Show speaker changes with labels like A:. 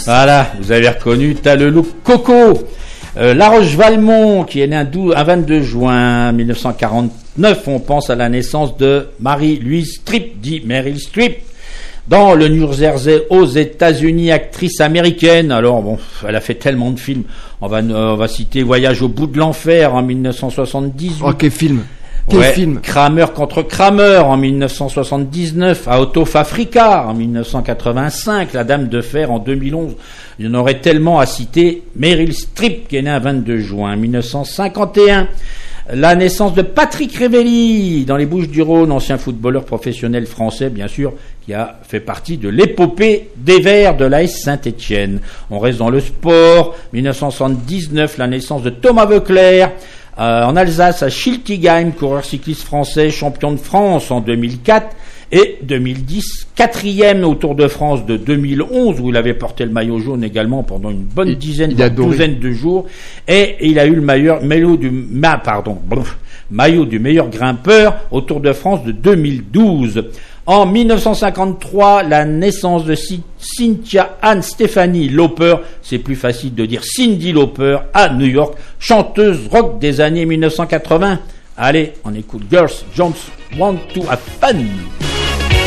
A: Voilà, vous avez reconnu, t'as le look Coco. La Roche-Valmont, qui est née un 22 juin 1949, on pense à la naissance de Marie-Louise Streep, dit Meryl Streep. Dans le New Jersey, aux États-Unis, actrice américaine. Alors bon, elle a fait tellement de films. On va citer Voyage au bout de l'enfer en 1978.
B: Oh, quel film! Quel film?
A: Kramer contre Kramer en 1979, Out of Africa en 1985, La Dame de Fer en 2011. Il y en aurait tellement à citer. Meryl Streep, qui est née un 22 juin 1951. La naissance de Patrick Révelli dans les Bouches-du-Rhône, ancien footballeur professionnel français, bien sûr, qui a fait partie de l'épopée des Verts de l'AS Saint-Étienne. On reste dans le sport. 1979, la naissance de Thomas Voeckler. En Alsace, à Schiltigheim, coureur cycliste français, champion de France en 2004. Et 2010, quatrième au Tour de France de 2011, où il avait porté le maillot jaune également pendant une bonne douzaine de jours. Et il a eu le maillot du meilleur grimpeur au Tour de France de 2012. En 1953, la naissance de Cynthia Ann Stephanie Lauper, c'est plus facile de dire Cyndi Lauper, à New York, chanteuse rock des années 1980. Allez, on écoute Girls Just Want to Have Fun.